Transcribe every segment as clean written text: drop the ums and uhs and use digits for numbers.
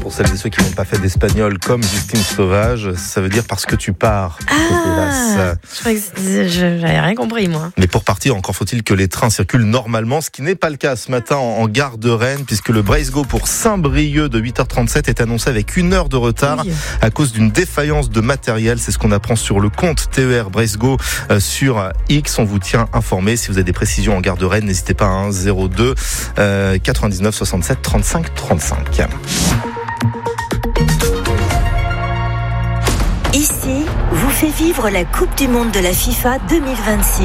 pour celles et ceux qui n'ont pas fait d'espagnol comme Justine Sauvage, ça veut dire parce que tu pars. J'avais rien compris, moi. Mais pour partir, encore faut-il que les trains circulent normalement, ce qui n'est pas le cas ce matin en gare de Rennes, puisque le Braesgo pour Saint-Brieuc de 8h37 est annoncé avec 1 heure de retard à cause d'une défaillance de matériel. C'est ce qu'on apprend sur le compte TER Braesgo sur X. On vous tient informé. Si vous avez des précisions en gare de Rennes, n'hésitez pas à 02 99 67 35 35. Ici, vous fait vivre la Coupe du Monde de la FIFA 2026.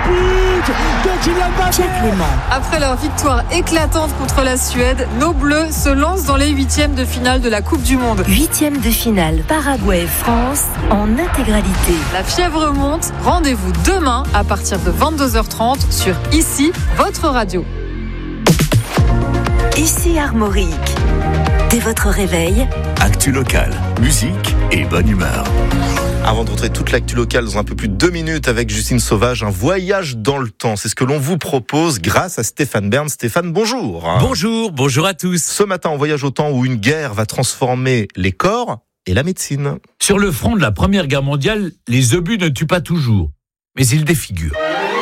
Pierre Clément. Après leur victoire éclatante contre la Suède, nos Bleus se lancent dans les 8e de finale de la Coupe du Monde. 8e de finale, Paraguay-France en intégralité. La fièvre monte. Rendez-vous demain à partir de 22h30 sur Ici, votre radio. Ici Armorique. Dès votre réveil, actu locale, musique et bonne humeur. Avant de retrouver toute l'actu locale dans un peu plus de 2 minutes avec Justine Sauvage, un voyage dans le temps. C'est ce que l'on vous propose grâce à Stéphane Bern. Stéphane, bonjour. Bonjour à tous. Ce matin, on voyage au temps où une guerre va transformer les corps et la médecine. Sur le front de la Première Guerre mondiale, les obus ne tuent pas toujours, mais ils défigurent.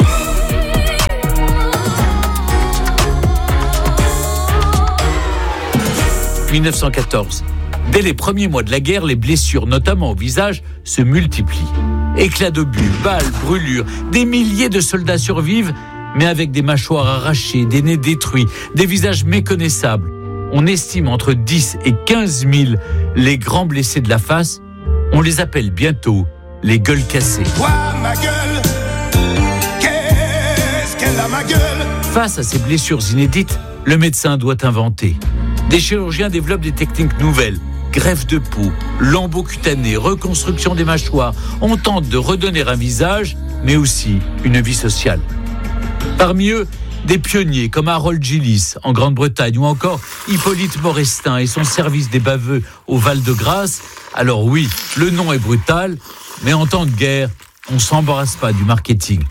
« 1914. Dès les premiers mois de la guerre, les blessures, notamment au visage, se multiplient. Éclats d'obus, balles, brûlures, des milliers de soldats survivent, mais avec des mâchoires arrachées, des nez détruits, des visages méconnaissables. On estime entre 10 et 15 000 les grands blessés de la face. On les appelle bientôt les gueules cassées. Ma gueule, qu'est-ce qu'elle a ma gueule? Face à ces blessures inédites, le médecin doit inventer. Des chirurgiens développent des techniques nouvelles. Greffe de peau, lambeaux cutanés, reconstruction des mâchoires. On tente de redonner un visage, mais aussi une vie sociale. Parmi eux, des pionniers comme Harold Gillis en Grande-Bretagne ou encore Hippolyte Morestin et son service des baveux au Val-de-Grâce. Alors oui, le nom est brutal, mais en temps de guerre, on ne s'embarrasse pas du marketing.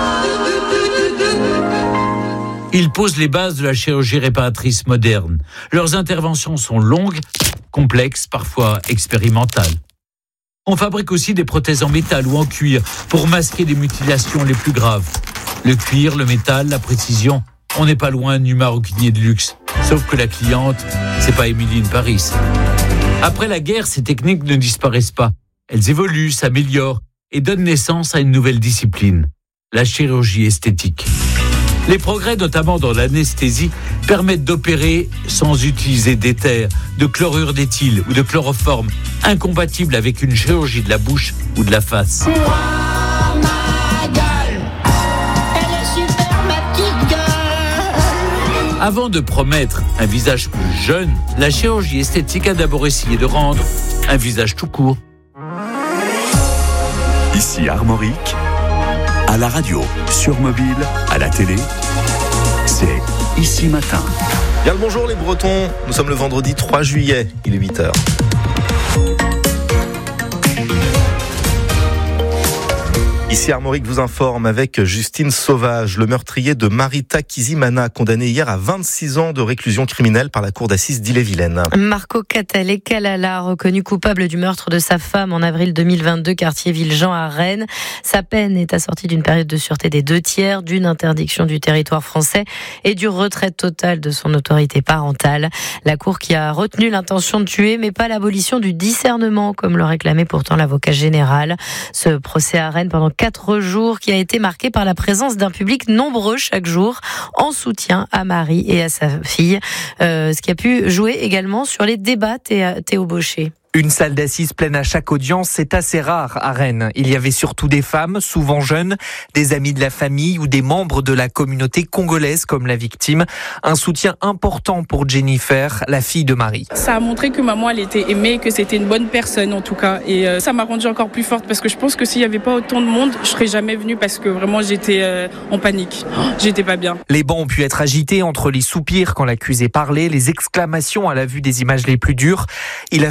Ils posent les bases de la chirurgie réparatrice moderne. Leurs interventions sont longues, complexes, parfois expérimentales. On fabrique aussi des prothèses en métal ou en cuir pour masquer les mutilations les plus graves. Le cuir, le métal, la précision, on n'est pas loin du maroquinier de luxe. Sauf que la cliente, c'est pas Émilie Paris. Après la guerre, ces techniques ne disparaissent pas. Elles évoluent, s'améliorent et donnent naissance à une nouvelle discipline, la chirurgie esthétique. Les progrès, notamment dans l'anesthésie, permettent d'opérer sans utiliser d'éther, de chlorure d'éthyle ou de chloroforme, incompatibles avec une chirurgie de la bouche ou de la face. Avant de promettre un visage plus jeune, la chirurgie esthétique a d'abord essayé de rendre un visage tout court. Ici Armorique, à la radio, sur mobile, à la télé, c'est Ici Matin. Bien le bonjour les Bretons, nous sommes le vendredi 3 juillet, il est 8h. Ici Armorique vous informe avec Justine Sauvage. Le meurtrier de Marita Kizimana, condamné hier à 26 ans de réclusion criminelle par la cour d'assises d'Ille-et-Vilaine. Marco Catale-Kalala, reconnu coupable du meurtre de sa femme en avril 2022, quartier Villejean à Rennes. Sa peine est assortie d'une période de sûreté des 2/3, d'une interdiction du territoire français et du retrait total de son autorité parentale. La cour qui a retenu l'intention de tuer, mais pas l'abolition du discernement, comme le réclamait pourtant l'avocat général. Ce procès à Rennes pendant 4 jours qui a été marqué par la présence d'un public nombreux chaque jour en soutien à Marie et à sa fille. Ce qui a pu jouer également sur les débats, Théo Baucher. Une salle d'assises pleine à chaque audience, c'est assez rare à Rennes. Il y avait surtout des femmes, souvent jeunes, des amis de la famille ou des membres de la communauté congolaise comme la victime. Un soutien important pour Jennifer, la fille de Marie. Ça a montré que maman, elle était aimée, que c'était une bonne personne en tout cas. Et ça m'a rendue encore plus forte parce que je pense que s'il n'y avait pas autant de monde, je serais jamais venue parce que vraiment j'étais en panique. J'étais pas bien. Les bancs ont pu être agités entre les soupirs quand l'accusé parlait, les exclamations à la vue des images les plus dures. Il a fallu que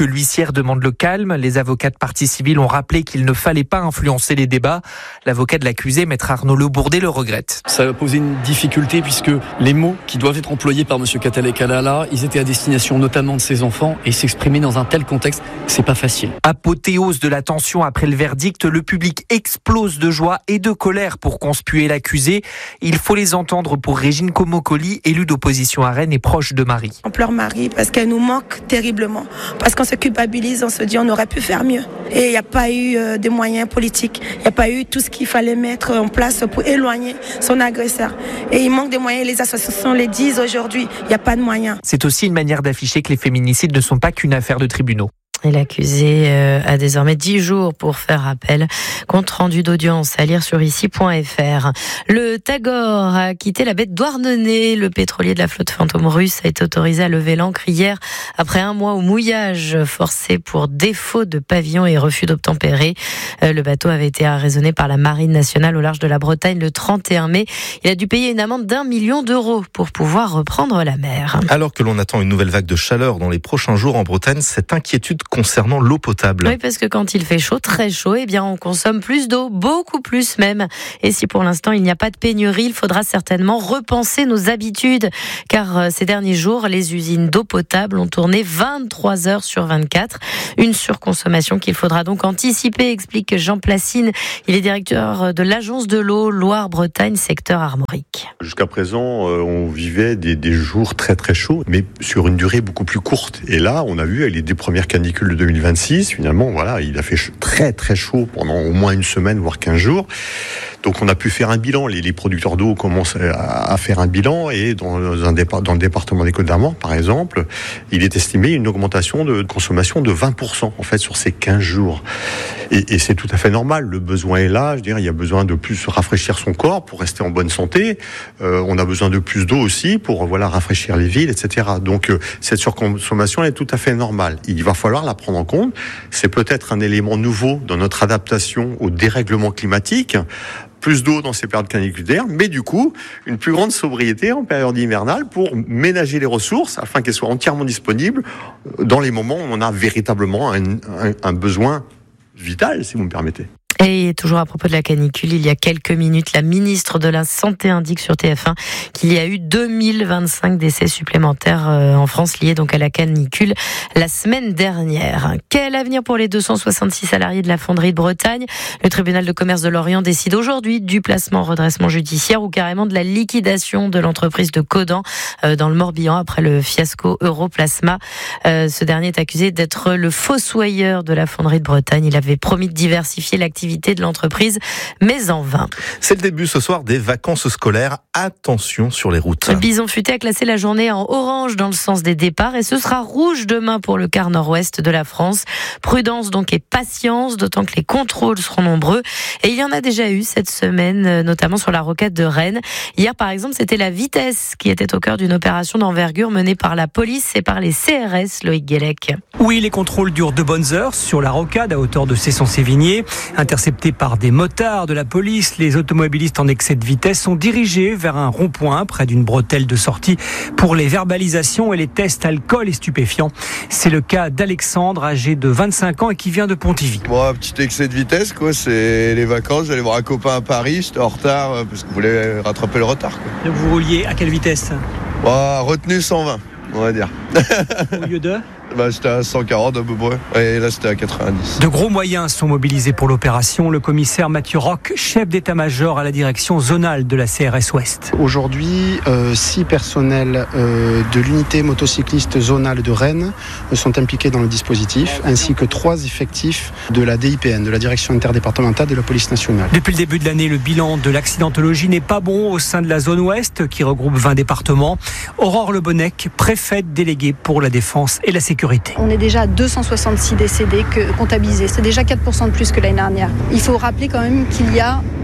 l'huissière demande le calme. Les avocats de partie civile ont rappelé qu'il ne fallait pas influencer les débats. L'avocat de l'accusé, maître Arnaud Le Bourdet, le regrette. Ça va poser une difficulté puisque les mots qui doivent être employés par M. Katalé-Kalala, ils étaient à destination notamment de ses enfants et s'exprimer dans un tel contexte, c'est pas facile. Apothéose de la tension après le verdict, le public explose de joie et de colère pour conspuer l'accusé. Il faut les entendre pour Régine Comocoli, élue d'opposition à Rennes et proche de Marie. On pleure Marie parce qu'elle nous manque terriblement, parce qu'on se culpabilise, on se dit on aurait pu faire mieux. Et il n'y a pas eu de moyens politiques, il n'y a pas eu tout ce qu'il fallait mettre en place pour éloigner son agresseur. Et il manque des moyens, les associations le disent aujourd'hui, il n'y a pas de moyens. C'est aussi une manière d'afficher que les féminicides ne sont pas qu'une affaire de tribunaux. Et l'accusé a désormais 10 jours pour faire appel. Compte rendu d'audience à lire sur ici.fr. Le Tagor a quitté la baie de Douarnenez. Le pétrolier de la flotte fantôme russe a été autorisé à lever l'ancre hier après un mois au mouillage forcé pour défaut de pavillon et refus d'obtempérer. Le bateau avait été arraisonné par la Marine nationale au large de la Bretagne le 31 mai. Il a dû payer une amende d'1 million d'euros pour pouvoir reprendre la mer. Alors que l'on attend une nouvelle vague de chaleur dans les prochains jours en Bretagne, cette inquiétude concernant l'eau potable. Oui, parce que quand il fait chaud, très chaud, eh bien on consomme plus d'eau, beaucoup plus même. Et si pour l'instant il n'y a pas de pénurie, il faudra certainement repenser nos habitudes. Car ces derniers jours, les usines d'eau potable ont tourné 23 heures sur 24. Une surconsommation qu'il faudra donc anticiper, explique Jean Placine. Il est directeur de l'agence de l'eau Loire-Bretagne, secteur Armorique. Jusqu'à présent, on vivait des jours très très chauds, mais sur une durée beaucoup plus courte. Et là, on a vu avec les deux premières canicules de 2026, finalement, voilà, il a fait très très chaud pendant au moins une semaine, voire 15 jours. Donc on a pu faire un bilan. Les producteurs d'eau commencent à faire un bilan et dans le département des Côtes-d'Armor, par exemple, il est estimé une augmentation de consommation de 20% en fait sur ces 15 jours. Et c'est tout à fait normal. Le besoin est là. Je veux dire, il y a besoin de plus rafraîchir son corps pour rester en bonne santé. On a besoin de plus d'eau aussi pour rafraîchir les villes, etc. Donc cette surconsommation est tout à fait normale. Il va falloir la prendre en compte. C'est peut-être un élément nouveau dans notre adaptation au dérèglement climatique. Plus d'eau dans ces périodes caniculaires, mais du coup, une plus grande sobriété en période hivernale pour ménager les ressources afin qu'elles soient entièrement disponibles dans les moments où on a véritablement un besoin vital, si vous me permettez. Et toujours à propos de la canicule, il y a quelques minutes, la ministre de la Santé indique sur TF1 qu'il y a eu 2025 décès supplémentaires en France liés donc à la canicule la semaine dernière. Quel avenir pour les 266 salariés de la fonderie de Bretagne ? Le tribunal de commerce de Lorient décide aujourd'hui du placement en redressement judiciaire ou carrément de la liquidation de l'entreprise de Codan dans le Morbihan après le fiasco Europlasma. Ce dernier est accusé d'être le fossoyeur de la fonderie de Bretagne. Il avait promis de diversifier l'activité de l'entreprise, mais en vain. C'est le début ce soir des vacances scolaires. Attention sur les routes. Le Bison Futé a classé la journée en orange dans le sens des départs et ce sera rouge demain pour le quart nord-ouest de la France. Prudence donc et patience, d'autant que les contrôles seront nombreux. Et il y en a déjà eu cette semaine, notamment sur la rocade de Rennes. Hier, par exemple, c'était la vitesse qui était au cœur d'une opération d'envergure menée par la police et par les CRS, Loïc Guélec. Oui, les contrôles durent de bonnes heures sur la rocade à hauteur de Cesson-Sévigné. Interceptés par des motards de la police, les automobilistes en excès de vitesse sont dirigés vers un rond-point près d'une bretelle de sortie pour les verbalisations et les tests alcool et stupéfiants. C'est le cas d'Alexandre, âgé de 25 ans et qui vient de Pontivy. Bon, un petit excès de vitesse, quoi. C'est les vacances. J'allais voir un copain à Paris, j'étais en retard parce que je voulais rattraper le retard, quoi. Vous rouliez à quelle vitesse ? Retenue 120, on va dire. Au lieu de ? C'était à 140 à peu près, et là c'était à 90. De gros moyens sont mobilisés pour l'opération. Le commissaire Mathieu Roch, chef d'état-major à la direction zonale de la CRS Ouest. Aujourd'hui, 6 personnels de l'unité motocycliste zonale de Rennes sont impliqués dans le dispositif, ainsi que 3 effectifs de la DIPN, de la direction interdépartementale de la police nationale. Depuis le début de l'année, le bilan de l'accidentologie n'est pas bon au sein de la zone ouest, qui regroupe 20 départements. Aurore Le Bonnec, préfète déléguée pour la défense et la sécurité. On est déjà à 266 décédés comptabilisés. C'est déjà 4% de plus que l'année dernière. Il faut rappeler quand même qu'il y a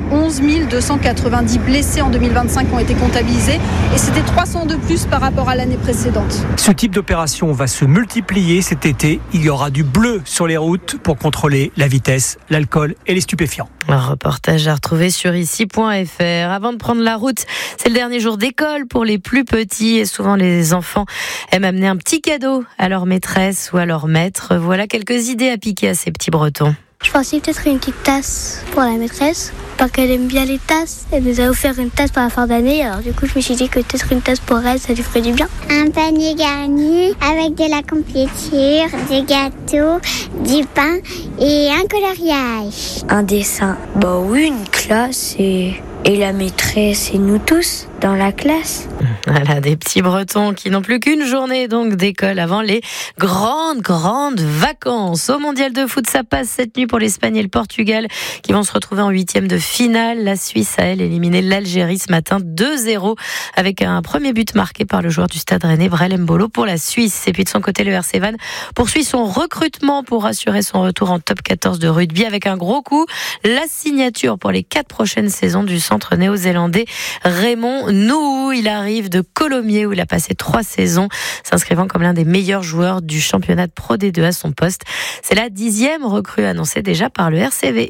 11 290 blessés en 2025 ont été comptabilisés et c'était 300 de plus par rapport à l'année précédente. Ce type d'opération va se multiplier cet été. Il y aura du bleu sur les routes pour contrôler la vitesse, l'alcool et les stupéfiants. Un reportage à retrouver sur ici.fr. Avant de prendre la route, c'est le dernier jour d'école pour les plus petits et souvent les enfants aiment amener un petit cadeau à leur maîtresse ou à leur maître. Voilà quelques idées à piquer à ces petits Bretons. Je pensais peut-être une petite tasse pour la maîtresse, parce qu'elle aime bien les tasses. Elle nous a offert une tasse pour la fin d'année, alors du coup je me suis dit que peut-être une tasse pour elle, ça lui ferait du bien. Un panier garni avec de la confiture, des gâteaux, du pain et un coloriage. Un dessin. Bah oui, une classe et la maîtresse et nous tous dans la classe. Voilà, des petits Bretons qui n'ont plus qu'une journée donc d'école avant les grandes vacances. Au mondial de foot, ça passe cette nuit pour l'Espagne et le Portugal qui vont se retrouver en 8e de finale. La Suisse a, elle, éliminé l'Algérie ce matin 2-0 avec un premier but marqué par le joueur du Stade Rennais, Brel Mbolo, pour la Suisse. Et puis de son côté, le RC Vannes poursuit son recrutement pour assurer son retour en top 14 de rugby avec un gros coup, la signature pour les 4 prochaines saisons du centre néo-zélandais Raymond Nouhou. Il arrive de Colomiers où il a passé 3 saisons, s'inscrivant comme l'un des meilleurs joueurs du championnat de Pro D2 à son poste. C'est la 10e recrue annoncée déjà par le RCV.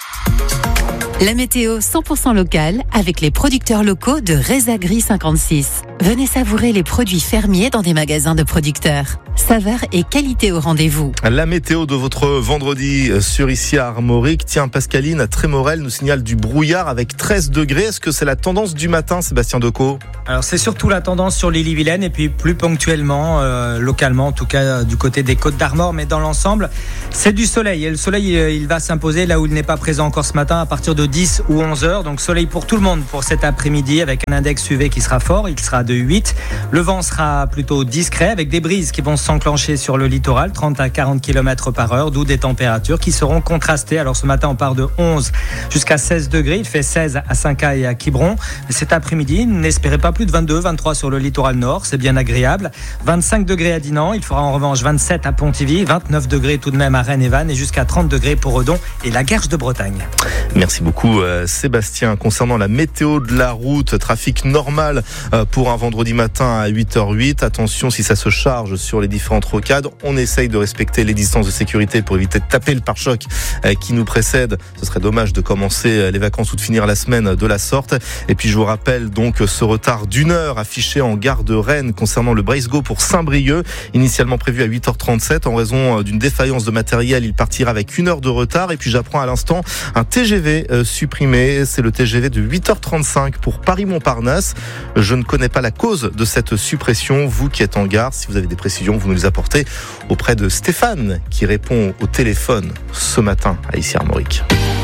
La météo 100% locale avec les producteurs locaux de Rezagri 56. Venez savourer les produits fermiers dans des magasins de producteurs. Saveur et qualité au rendez-vous. La météo de votre vendredi sur ici à Armorique. Tiens, Pascaline à Trémorel nous signale du brouillard avec 13 degrés. Est-ce que c'est la tendance du matin, Sébastien Decaux ? Alors c'est surtout la tendance sur l'Ille-et-Vilaine et puis plus ponctuellement, localement, en tout cas du côté des Côtes d'Armor. Mais dans l'ensemble, c'est du soleil. Et le soleil, il va s'imposer là où il n'est pas présent encore ce matin à partir de 10 ou 11 heures. Donc soleil pour tout le monde pour cet après-midi avec un index UV qui sera fort. Il sera de 8. Le vent sera plutôt discret avec des brises qui vont s'enclencher sur le littoral, 30 à 40 km par heure, d'où des températures qui seront contrastées. Alors ce matin, on part de 11 jusqu'à 16 degrés. Il fait 16 à Saint-Cay et à Quiberon. Mais cet après-midi, n'espérez pas plus de 22, 23 sur le littoral nord. C'est bien agréable. 25 degrés à Dinan. Il fera en revanche 27 à Pontivy, 29 degrés tout de même à Rennes et Vannes et jusqu'à 30 degrés pour Redon et la Guerche de Bretagne. Merci beaucoup Sébastien. Concernant la météo de la route, trafic normal pour un vendredi matin à 8h08. Attention, si ça se charge sur les différentes rocades, on essaye de respecter les distances de sécurité pour éviter de taper le pare-choc qui nous précède. Ce serait dommage de commencer les vacances ou de finir la semaine de la sorte. Et puis je vous rappelle donc ce retard d'1 heure affiché en gare de Rennes concernant le Breisgau pour Saint-Brieuc, initialement prévu à 8h37. En raison d'une défaillance de matériel, il partira avec 1 heure de retard. Et puis j'apprends à l'instant un TGV supprimé. C'est le TGV de 8h35 pour Paris-Montparnasse. Je ne connais pas la cause de cette suppression. Vous qui êtes en gare, si vous avez des précisions, vous nous les apportez auprès de Stéphane qui répond au téléphone ce matin à Ici Armorique.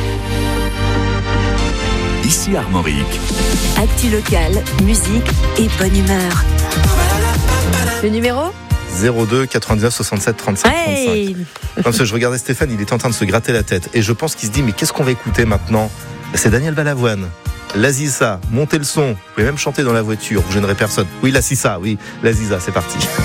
Ici Armorique. Actu local, musique et bonne humeur. Le numéro 02 99 67 35 hey 35. Parce que je regardais Stéphane, il était en train de se gratter la tête. Et je pense qu'il se dit, mais qu'est-ce qu'on va écouter maintenant ? C'est Daniel Balavoine. L'Aziza, montez le son. Vous pouvez même chanter dans la voiture, vous gênerez personne. Oui, l'Aziza, oui, l'Aziza, c'est parti.